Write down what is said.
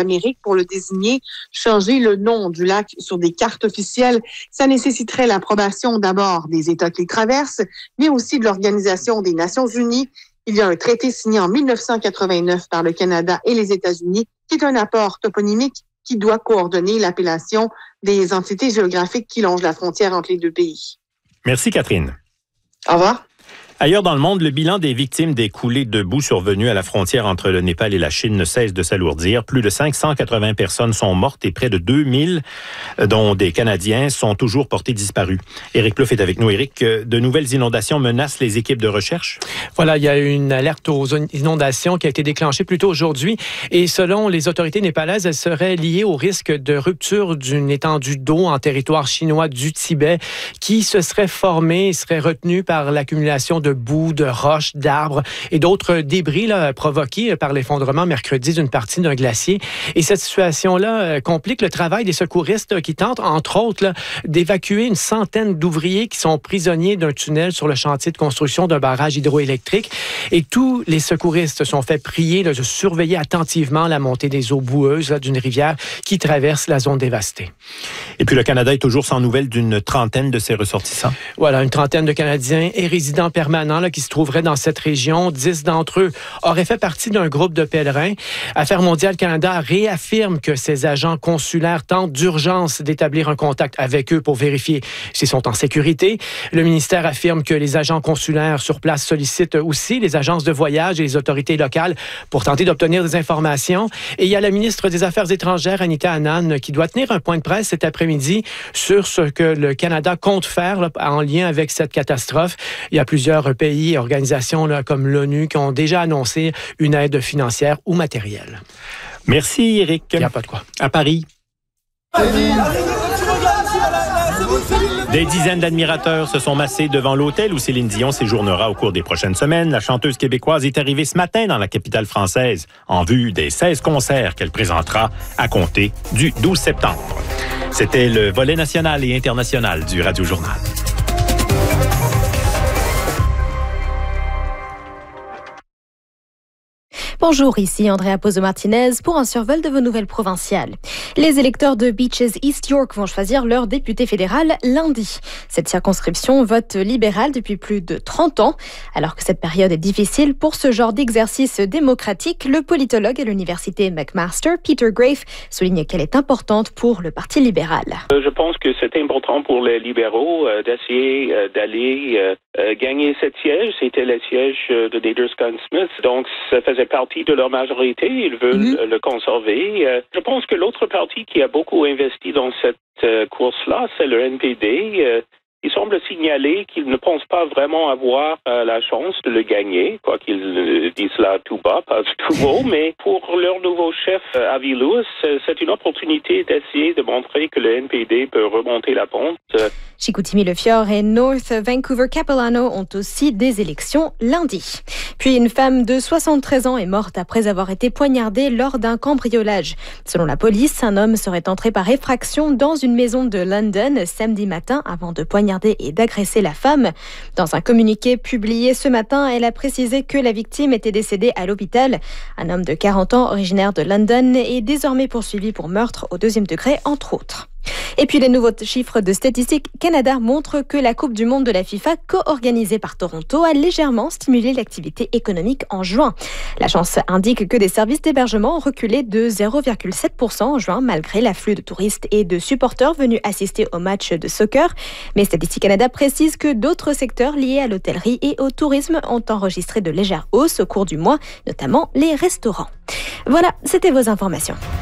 d'Amérique pour le désigner, changer le nom du lac sur des cartes officielles. Ça nécessiterait l'approbation d'abord des États qui le traversent, mais aussi de l'Organisation des Nations Unies. Il y a un traité signé en 1989 par le Canada et les États-Unis qui est un apport toponymique qui doit coordonner l'appellation des entités géographiques qui longent la frontière entre les deux pays. Merci, Catherine. Au revoir. Ailleurs dans le monde, le bilan des victimes des coulées de boue survenues à la frontière entre le Népal et la Chine ne cesse de s'alourdir. Plus de 580 personnes sont mortes et près de 2000, dont des Canadiens, sont toujours portés disparus. Éric Plouffe est avec nous. Éric, de nouvelles inondations menacent les équipes de recherche? Voilà, il y a une alerte aux inondations qui a été déclenchée plus tôt aujourd'hui. Et selon les autorités népalaises, elle serait liée au risque de rupture d'une étendue d'eau en territoire chinois du Tibet qui se serait formée et serait retenue par l'accumulation de boue, de roches, d'arbres et d'autres débris provoqués par l'effondrement mercredi d'une partie d'un glacier. Et cette situation-là complique le travail des secouristes qui tentent, entre autres, d'évacuer une centaine d'ouvriers qui sont prisonniers d'un tunnel sur le chantier de construction d'un barrage hydroélectrique. Et tous les secouristes sont fait prier de surveiller attentivement la montée des eaux boueuses d'une rivière qui traverse la zone dévastée. Et puis le Canada est toujours sans nouvelles d'une trentaine de ses ressortissants. Voilà, une trentaine de Canadiens et résidents permanents qui se trouveraient dans cette région. 10 d'entre eux auraient fait partie d'un groupe de pèlerins. Affaires mondiales Canada réaffirme que ses agents consulaires tentent d'urgence d'établir un contact avec eux pour vérifier s'ils sont en sécurité. Le ministère affirme que les agents consulaires sur place sollicitent aussi les agences de voyage et les autorités locales pour tenter d'obtenir des informations. Et il y a la ministre des Affaires étrangères, Anita Anand, qui doit tenir un point de presse cet après-midi sur ce que le Canada compte faire en lien avec cette catastrophe. Il y a plusieurs pays et organisations comme l'ONU qui ont déjà annoncé une aide financière ou matérielle. Merci, Éric. Il n'y a pas de quoi. À Paris. Des dizaines d'admirateurs se sont massés devant l'hôtel où Céline Dion séjournera au cours des prochaines semaines. La chanteuse québécoise est arrivée ce matin dans la capitale française en vue des 16 concerts qu'elle présentera à compter du 12 septembre. C'était le volet national et international du Radio Journal. Bonjour, ici Andrea Pozo-Martinez pour un survol de vos nouvelles provinciales. Les électeurs de Beaches East York vont choisir leur député fédéral lundi. Cette circonscription vote libéral depuis plus de 30 ans. Alors que cette période est difficile pour ce genre d'exercice démocratique, le politologue à l'université McMaster, Peter Graefe, souligne qu'elle est importante pour le Parti libéral. Je pense que c'est important pour les libéraux d'essayer d'aller gagner ce siège. C'était le siège de Nader Scott-Smith, donc ça faisait partie de leur majorité. Ils veulent le conserver. Je pense que l'autre parti qui a beaucoup investi dans cette course-là, c'est le NPD. Il semble signaler qu'ils ne pensent pas vraiment avoir la chance de le gagner, quoi qu'ils disent là tout bas, pas tout haut, mais pour leur nouveau chef, Avi Lewis, c'est une opportunité d'essayer de montrer que le NPD peut remonter la pente. Chicoutimi-Le-Fjord et North Vancouver-Capilano ont aussi des élections lundi. Puis une femme de 73 ans est morte après avoir été poignardée lors d'un cambriolage. Selon la police, un homme serait entré par effraction dans une maison de London samedi matin avant de poignarder et d'agresser la femme. Dans un communiqué publié ce matin, elle a précisé que la victime était décédée à l'hôpital. Un homme de 40 ans, originaire de London, est désormais poursuivi pour meurtre au 2e degré, entre autres. Et puis les nouveaux chiffres de Statistique Canada montrent que la Coupe du Monde de la FIFA, co-organisée par Toronto, a légèrement stimulé l'activité économique en juin. L'agence indique que des services d'hébergement ont reculé de 0,7% en juin, malgré l'afflux de touristes et de supporters venus assister au match de soccer. Mais Statistique Canada précise que d'autres secteurs liés à l'hôtellerie et au tourisme ont enregistré de légères hausses au cours du mois, notamment les restaurants. Voilà, c'était vos informations.